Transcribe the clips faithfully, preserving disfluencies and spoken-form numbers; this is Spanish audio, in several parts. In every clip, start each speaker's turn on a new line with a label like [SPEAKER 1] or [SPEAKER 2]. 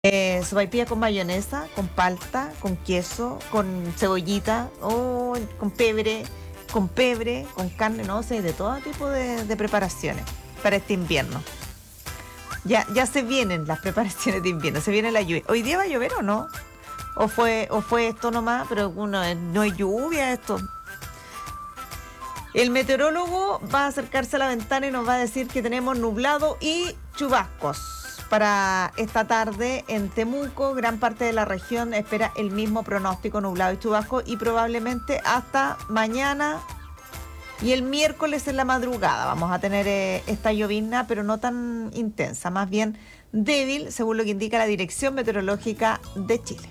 [SPEAKER 1] Eh, sopaipilla con mayonesa, con palta, con queso, con cebollita, o con pebre, con pebre, con carne, no sé, de todo tipo de, de preparaciones para este invierno. Ya, ya se vienen las preparaciones de invierno, se viene la lluvia. ¿Hoy día va a llover o no? ¿O fue, o fue esto nomás? Pero uno, no hay lluvia esto. El meteorólogo va a acercarse a la ventana y nos va a decir que tenemos nublado y chubascos. Para esta tarde en Temuco, gran parte de la región espera el mismo pronóstico, nublado y chubasco, y probablemente hasta mañana y el miércoles en la madrugada vamos a tener eh, esta llovizna, pero no tan intensa, más bien débil, según lo que indica la Dirección Meteorológica de Chile.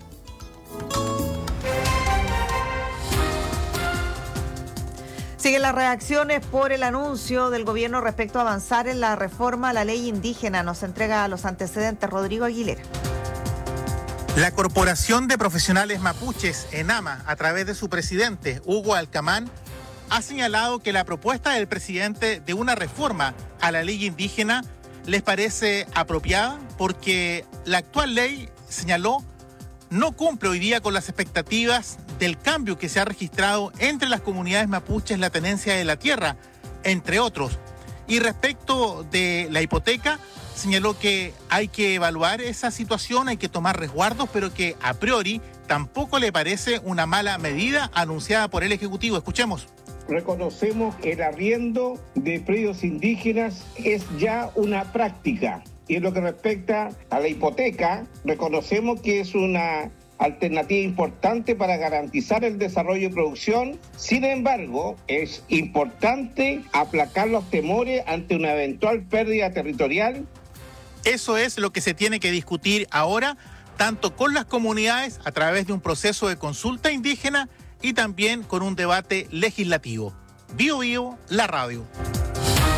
[SPEAKER 1] Siguen las reacciones por el anuncio del gobierno respecto a avanzar en la reforma a la ley indígena. Nos entrega los antecedentes Rodrigo Aguilera.
[SPEAKER 2] La Corporación de Profesionales Mapuches, ENAMA, a través de su presidente, Hugo Alcamán, ha señalado que la propuesta del presidente de una reforma a la ley indígena les parece apropiada porque la actual ley, señaló, no cumple hoy día con las expectativas del cambio que se ha registrado entre las comunidades mapuches, la tenencia de la tierra, entre otros. Y respecto de la hipoteca, señaló que hay que evaluar esa situación, hay que tomar resguardos, pero que a priori tampoco le parece una mala medida anunciada por el Ejecutivo. Escuchemos.
[SPEAKER 3] Reconocemos que el arriendo de predios indígenas es ya una práctica. Y en lo que respecta a la hipoteca, reconocemos que es una alternativa importante para garantizar el desarrollo y producción. Sin embargo, es importante aplacar los temores ante una eventual pérdida territorial.
[SPEAKER 2] Eso es lo que se tiene que discutir ahora, tanto con las comunidades a través de un proceso de consulta indígena y también con un debate legislativo. Bio Bio, la radio.